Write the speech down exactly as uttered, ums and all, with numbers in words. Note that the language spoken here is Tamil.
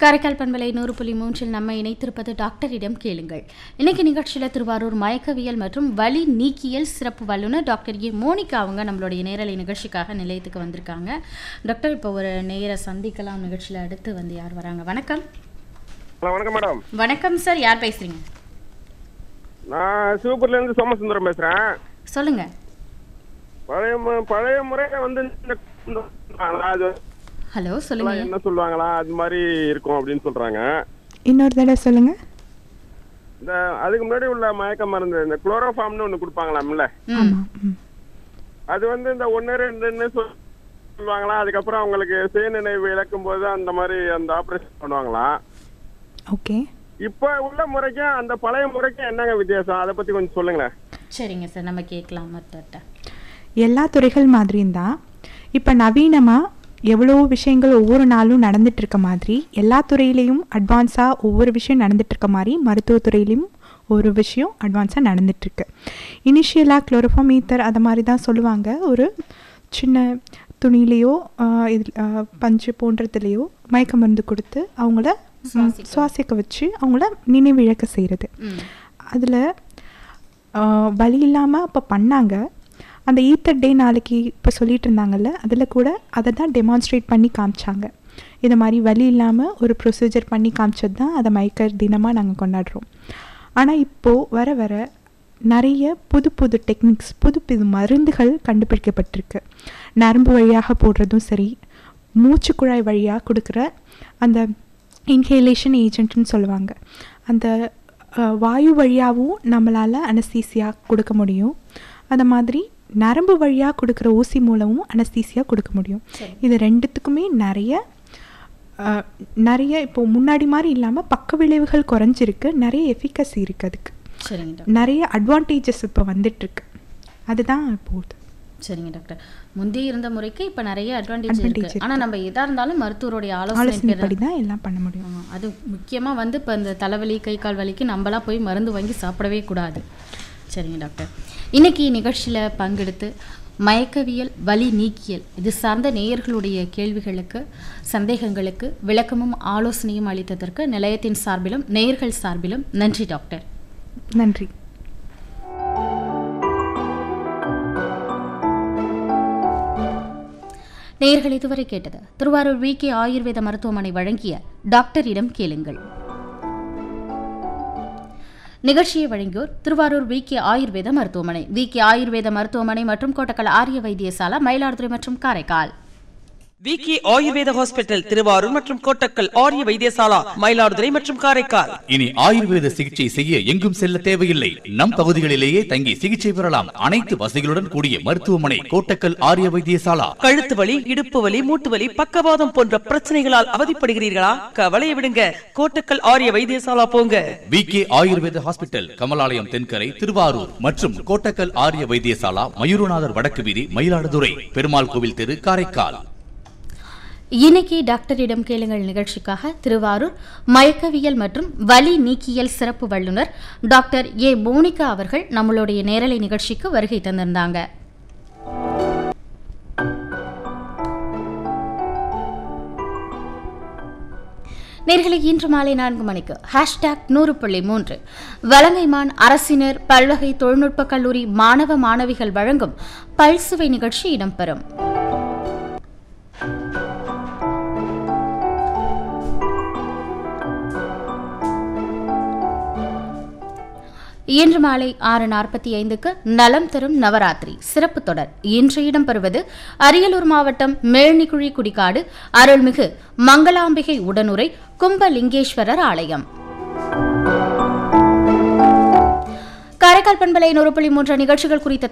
காரைக்கால் பண்பலை நூறு புள்ளி மூன்றில் நம்ம இணைத்திருப்பது டாக்டரிடம் கேளுங்கள். இன்னைக்கு நிகழ்ச்சியில் திருவாரூர் மயக்கவியல் மற்றும் வலி நீக்கியல் சிறப்பு வல்லுநர் டாக்டர் ஏ மோனிகா அவங்க நம்மளுடைய நேரலை நிகழ்ச்சிக்காக நிலையத்துக்கு வந்திருக்காங்க. டாக்டர், இப்போ ஒரு நேர சந்திக்கலாம். நிகழ்ச்சியில் அடுத்து வந்து யார் வராங்க? வணக்கம். வணக்கம் மேடம். வணக்கம் சார், யார் பேசுறீங்க? நான் சிவபுரில இருந்து சோமசுந்தரம் பேசுறேன். சொல்லுங்க. பழைய மு- பழைய முறையில வந்து இந்த- அது ஹலோ, சொல்லுங்க. என்ன சொல்லுவாங்களா அது மாதிரி இருக்கும் அப்படின்னு சொல்றாங்க. இன்னொரு தடவை சொல்லுங்க. இந்த அதுக்கு முன்னாடி உள்ள மயக்க மருந்து இந்த குளோரோஃபார்ம்னு ஒண்ணு கொடுப்பாங்களாம்ல, ம். ஆமா. ம். அது வந்து இந்த ஒன்னு ரெண்டுன்னு சொல்லுவாங்களா, அதுக்கப்புறம் அவங்களுக்கு சுயநினைவு இழக்கும் போது அந்த மாதிரி அந்த ஆபரேஷன் பண்ணுவாங்களா. ஓகே. இப்ப உள்ள முறைக்கும் அந்த பழைய முறைக்கும் என்னங்க வித்தியாசம், அதை பத்தி கொஞ்சம் சொல்லுங்களேன். சரிங்க சார், நம்ம கேட்கலாம் மொத்தட்ட. எல்லா துறைகள் மாதிரியும் தான் இப்போ நவீனமாக எவ்வளோ விஷயங்கள் ஒவ்வொரு நாளும் நடந்துட்டு இருக்க மாதிரி எல்லா துறையிலையும் அட்வான்ஸாக ஒவ்வொரு விஷயம் நடந்துட்டு இருக்க மாதிரி மருத்துவத்துறையிலையும் ஒரு விஷயம் அட்வான்ஸாக நடந்துட்டுருக்கு. இனிஷியலாக குளோரோஃபார்ம் ஈத்தர் அதை மாதிரி தான் சொல்லுவாங்க. ஒரு சின்ன துணியிலையோ இதில் பஞ்சு போன்றதுலேயோ மயக்க மருந்து கொடுத்து அவங்கள சுவாசிக்க. சுவாசிக்க வச்சு அவங்கள நினைவிழக்க செய்கிறது. ம். அதில் வலி இல்லாமல் அப்போ பண்ணாங்க. அந்த ஈத்தர் டே நாளைக்கு இப்போ சொல்லிட்டு இருந்தாங்கல்ல, அதில் கூட அதை தான் டெமான்ஸ்ட்ரேட் பண்ணி காமிச்சாங்க. இது மாதிரி வலி இல்லாமல் ஒரு ப்ரொசீஜர் பண்ணி காமிச்சது தான் அதை மயக்க தினமாக நாங்கள் கொண்டாடுறோம். ஆனால் இப்போது வர வர நிறைய புது புது டெக்னிக்ஸ், புது புது மருந்துகள் கண்டுபிடிக்கப்பட்டிருக்கு. நரம்பு வழியாக போடுறதும் சரி, மூச்சுக்குழாய் வழியாக கொடுக்குற அந்த இன்ஹேலேஷன் ஏஜென்ட்னு சொல்லுவாங்க, அந்த அஹ், வாயு வழியாகவும் நம்மளால் அனஸ்தீசியா கொடுக்க முடியும். அந்த மாதிரி நரம்பு வழியாக கொடுக்குற ஊசி மூலமும் அனஸ்தீசியா கொடுக்க முடியும். இது ரெண்டுத்துக்குமே நிறைய அஹ், நிறைய இப்போ முன்னாடி மாதிரி இல்லாமல் பக்க விளைவுகள் குறைஞ்சிருக்கு, நிறைய எஃபிகசி இருக்குது, அதுக்கு சரிங்க டாக்டர். நிறைய அட்வான்டேஜஸ் இப்போ வந்துட்டுருக்கு. அதுதான் போகுது. சரிங்க டாக்டர். முந்தைய இருந்த முறைக்கு இப்போ நிறைய அட்வான்டேஜ் Advantage இருக்கு. இருக்கு. ஆனால் நம்ம எதா இருந்தாலும் மருத்துவருடைய ஆலோசனை ஆலோசனைப்படி பெற- தான் எல்லாம் பண்ண முடியும். ஆ, அது முக்கியமாக வந்து இப்போ இந்த தலைவலி கை கால் வலிக்கு நம்மளாம் போய் மருந்து வாங்கி சாப்பிடவே கூடாது. சரிங்க டாக்டர். இன்னைக்கு நிகழ்ச்சியில் பங்கெடுத்து மயக்கவியல் வலி நீக்கியல் இது சார்ந்த நேயர்களுடைய கேள்விகளுக்கு சந்தேகங்களுக்கு விளக்கமும் ஆலோசனையும் அளித்ததற்கு நிலையத்தின் சார்பிலும் நேயர்கள் சார்பிலும் நன்றி டாக்டர். நன்றி. நேயர்கள் இதுவரை கேட்டது திருவாரூர் வி கே ஆயுர்வேத மருத்துவமனை வழங்கிய டாக்டரிடம் கேளுங்கள். நிகழ்ச்சியை வழங்கியோர் திருவாரூர் வி கே ஆயுர்வேத மருத்துவமனை, வி கே ஆயுர்வேத மருத்துவமனை மற்றும் கோட்டக்கல் ஆரிய வைத்தியசாலா, மயிலாடுதுறை மற்றும் காரைக்கால். விகே ஆயுர்வேத ஹாஸ்பிட்டல் திருவாரூர் மற்றும் கோட்டக்கல் ஆரிய வைத்தியசாலா, மயிலாடுதுறை மற்றும் காரைக்கால். இனி ஆயுர்வேத சிகிச்சை செய்ய எங்கும் செல்ல தேவையில்லை. நம் பகுதிகளிலேயே தங்கி சிகிச்சை பெறலாம். அனைத்து வசதிகளுடன் கூடிய மருத்துவமனை கோட்டக்கல் ஆரிய வைத்தியசாலா. கழுத்து வலி, இடுப்பு வலி, மூட்டு வலி, பக்கவாதம் போன்ற பிரச்சனைகளால் அவதிப்படுகிறீர்களா? கவலையை விடுங்க, கோட்டக்கல் ஆரிய வைத்தியசாலா போங்க. வி கே ஆயுர்வேத ஹாஸ்பிட்டல், கமலாலயம் தென்கரை, திருவாரூர் மற்றும் கோட்டக்கல் ஆரிய வைத்தியசாலா, மயூரநாதர் வடக்கு வீதி, மயிலாடுதுறை, பெருமாள் கோவில் தெரு, காரைக்கால். இன்னைக்கு டாக்டரிடம் கேளுங்கள் நிகழ்ச்சிக்காக திருவாரூர் மயக்கவியல் மற்றும் வலி நீக்கியல் சிறப்பு வல்லுநர் டாக்டர் ஏ மோனிகா அவர்கள் நம்மளுடைய நேரலை நிகழ்ச்சிக்கு வருகை தந்திருந்தாங்க. நேர்களை இன்று மாலை நான்கு மணிக்கு ஹேஷ்டாக் நூறு புள்ளி மூன்று வலங்கைமான் அரசினர் பல்வகை தொழில்நுட்ப கல்லூரி மாணவ மாணவிகள் வழங்கும் பல்சுவை நிகழ்ச்சி இடம்பெறும். இன்று மாலை ஆறு நாற்பத்தி ஐந்துக்கு நலம் தரும் நவராத்திரி சிறப்பு தொடர். இன்று இடம்பெறுவது அரியலூர் மாவட்டம் மேல்நிக்குழி குடிக்காடு அருள்மிகு மங்களாம்பிகை உடனுரை கும்பலிங்கேஸ்வரர் ஆலயம். காரைக்கால் பண்பலை நூறு புள்ளி மூன்று நிகழ்ச்சிகள் குறித்த